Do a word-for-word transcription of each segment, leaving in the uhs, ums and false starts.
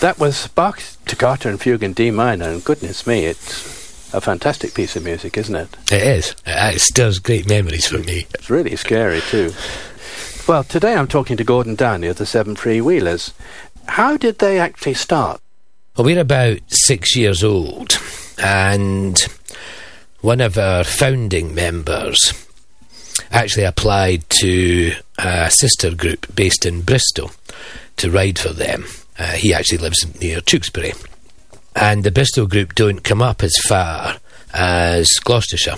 That was Bach's Toccata and Fugue in D minor, and goodness me, it's a fantastic piece of music, isn't it? It is. It stirs great memories for me. It's really scary too. Well, today I'm talking to Gordon Downey of the Seven Freewheelers. How did they actually start? Well, we're about six years old, and one of our founding members actually applied to a sister group based in Bristol to ride for them. Uh, he actually lives near Tewkesbury. And the Bristol group don't come up as far as Gloucestershire.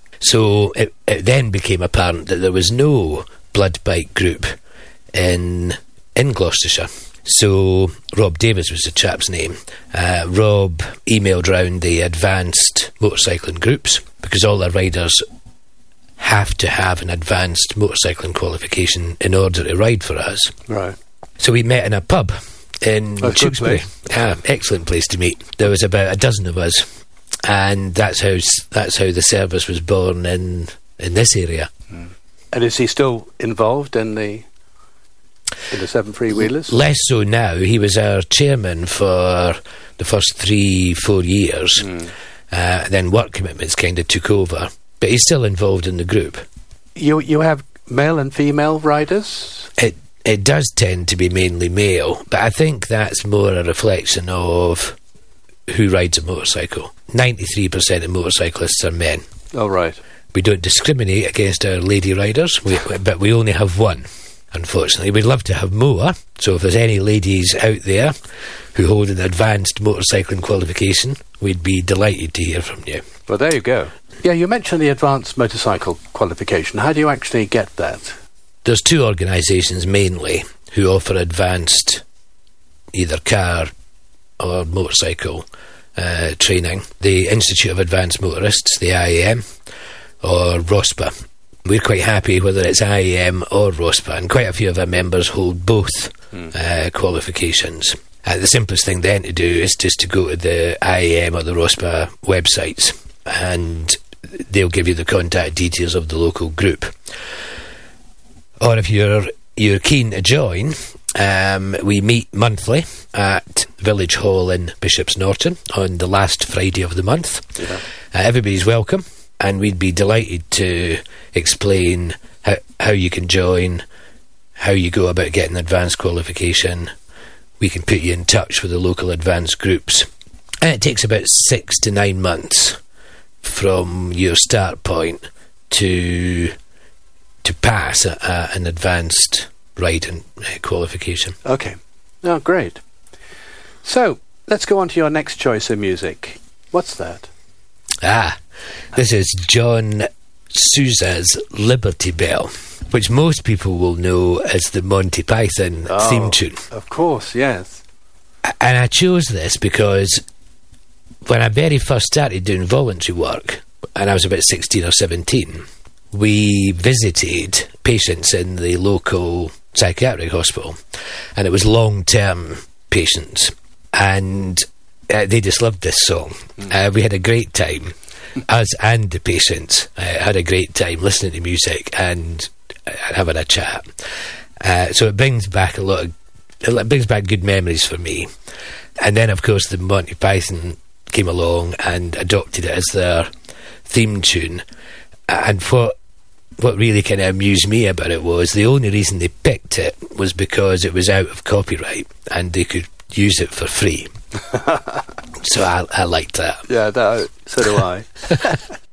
So it, it then became apparent that there was no blood bike group in in Gloucestershire. So Rob Davis was the chap's name. Uh, Rob emailed round the advanced motorcycling groups, because all their riders have to have an advanced motorcycling qualification in order to ride for us. Right. So we met in a pub in That's Tewkesbury. Yeah, excellent place to meet. There was about a dozen of us, and that's how that's how the service was born in in this area. Mm. And is he still involved in the in the Seven Freewheelers? Less so now. He was our chairman for the first three, four years. Mm. Uh, then work commitments kind of took over, but he's still involved in the group. You you have male and female riders? It it does tend to be mainly male, but I think that's more a reflection of who rides a motorcycle. ninety-three percent of motorcyclists are men. Oh, right. We don't discriminate against our lady riders, we, but we only have one, unfortunately. We'd love to have more, so if there's any ladies out there who hold an advanced motorcycling qualification, we'd be delighted to hear from you. Well, there you go. Yeah, you mentioned the advanced motorcycle qualification. How do you actually get that? There's two organisations mainly who offer advanced either car or motorcycle uh, training. The Institute of Advanced Motorists, the I A M, or ROSPA. We're quite happy whether it's I A M or ROSPA, and quite a few of our members hold both mm. uh, qualifications. Uh, the simplest thing then to do is just to go to the I A M or the ROSPA websites, and they'll give you the contact details of the local group. Or if you're you're keen to join, um, we meet monthly at Village Hall in Bishop's Norton on the last Friday of the month. Yeah. Uh, everybody's welcome, and we'd be delighted to explain how, how you can join, how you go about getting advanced qualification. We can put you in touch with the local advanced groups. And it takes about six to nine months from your start point to to pass a, a, an advanced riding uh, qualification. Okay. Oh, great. So, let's go on to your next choice of music. What's that? Ah, this is John Sousa's Liberty Bell, which most people will know as the Monty Python oh, theme tune. Of course, yes. And I chose this because when I very first started doing voluntary work, and I was about sixteen or seventeen, we visited patients in the local psychiatric hospital, and it was long-term patients, and uh, they just loved this song. Mm. Uh, we had a great time. Us and the patients uh, had a great time listening to music and uh, having a chat. Uh, so it brings back a lot of, it brings back good memories for me. And then, of course, the Monty Python came along and adopted it as their theme tune. And what what really kind of amused me about it was the only reason they picked it was because it was out of copyright and they could use it for free. So I, I liked that. Yeah, that, so do I.